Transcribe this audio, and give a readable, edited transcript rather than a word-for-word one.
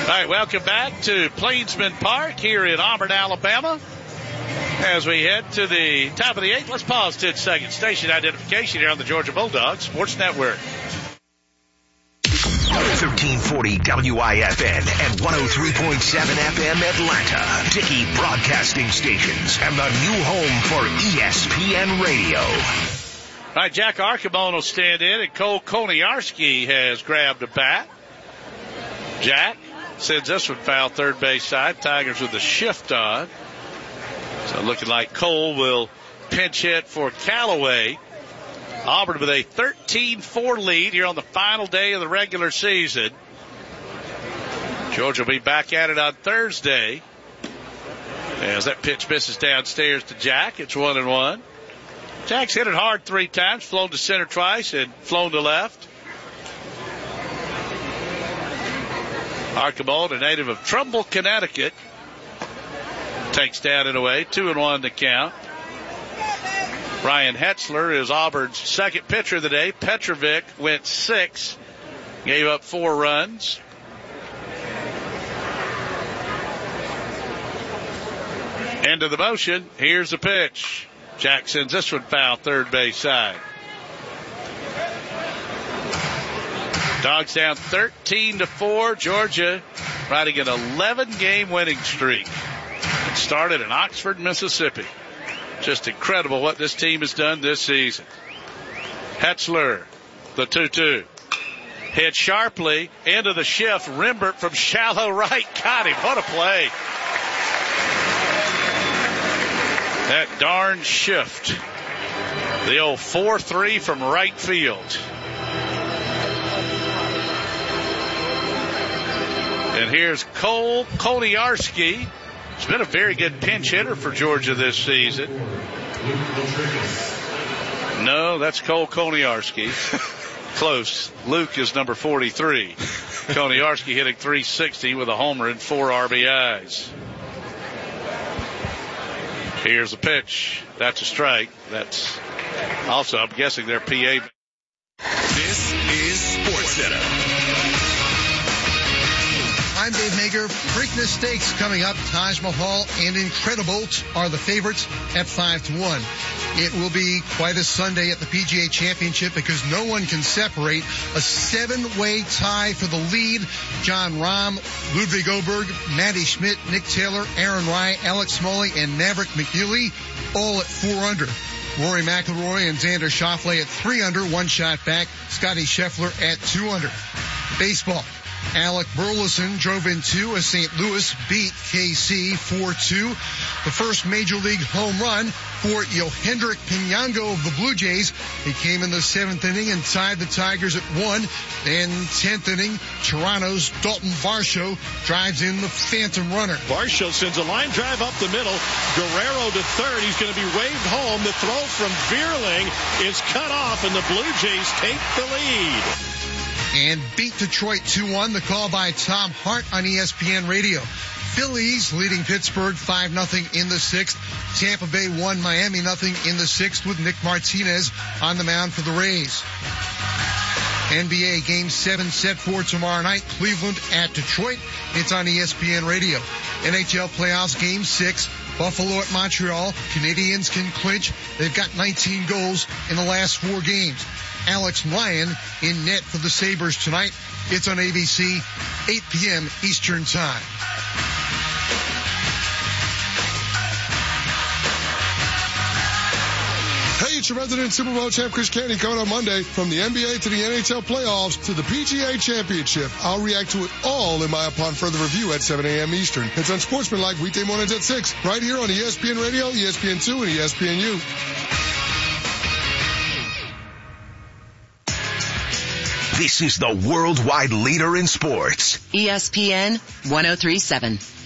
right, welcome back to Plainsman Park here in Auburn, Alabama. As we head to the top of the 8th, let's pause 10 seconds. Station identification here on the Georgia Bulldogs Sports Network. 1340 WIFN and 103.7 FM Atlanta. Dickey Broadcasting Stations and the new home for ESPN Radio. All right, Jack Archibald will stand in, and Cole Koniarski has grabbed a bat. Jack sends this one foul third base side. Tigers with the shift on. So looking like Cole will pinch hit for Callaway. Auburn with a 13-4 lead here on the final day of the regular season. Georgia will be back at it on Thursday. As that pitch misses downstairs to Jack, it's 1-1. Jack's hit it hard 3 times, flown to center twice, and flown to left. Archibald, a native of Trumbull, Connecticut, takes down and away. 2-1 to count. Ryan Hetzler is Auburn's second pitcher of the day. Petrovic went 6, gave up 4 runs. End of the motion. Here's the pitch. Jack sends this one foul third base side. Dogs down 13-4. Georgia riding an 11-game winning streak. It started in Oxford, Mississippi. Just incredible what this team has done this season. Hetzler, the 2-2. Hit sharply into the shift. Rembert from shallow right got him. What a play. That darn shift. The old 4-3 from right field. And here's Cole Koniarski. He's been a very good pinch hitter for Georgia this season. No, that's Cole Koniarski. Close. Luke is number 43. Koniarski hitting .360 with a homer and 4 RBIs. Here's a pitch. That's a strike. That's also, I'm guessing, their PA. This is SportsCenter. I'm Dave Hager. Preakness Stakes coming up. Taj Mahal and Incredibolt are the favorites at 5-1. It will be quite a Sunday at the PGA Championship because no one can separate a 7-way tie for the lead. John Rahm, Ludwig Oberg, Matty Schmidt, Nick Taylor, Aaron Rai, Alex Smalley, and Maverick McNeely all at 4 under. Rory McIlroy and Xander Schauffele at 3 under, 1 shot back. Scotty Scheffler at 2 under. Baseball. Alec Burleson drove in 2 as St. Louis beat KC 4-2. The first Major League home run for Yohendrick Pinango of the Blue Jays. He came in the 7th inning and tied the Tigers at 1. Then 10th inning, Toronto's Dalton Varsho drives in the phantom runner. Varsho sends a line drive up the middle. Guerrero to third. He's going to be waved home. The throw from Vierling is cut off, and the Blue Jays take the lead. And beat Detroit 2-1. The call by Tom Hart on ESPN Radio. Phillies leading Pittsburgh 5-0 in the 6th. Tampa Bay won Miami 0 in the 6th with Nick Martinez on the mound for the Rays. NBA Game 7 set for tomorrow night. Cleveland at Detroit. It's on ESPN Radio. NHL Playoffs Game 6. Buffalo at Montreal. Canadiens can clinch. They've got 19 goals in the last 4 games. Alex Lyon in net for the Sabres tonight. It's on ABC, 8 p.m. Eastern Time. Hey, it's your resident Super Bowl champ Chris Canty coming on Monday. From the NBA to the NHL playoffs to the PGA Championship. I'll react to it all in my Upon Further Review at 7 a.m. Eastern. It's on Sportsmanlike weekday mornings at 6, right here on ESPN Radio, ESPN2, and ESPNU. This is the worldwide leader in sports. ESPN 1037.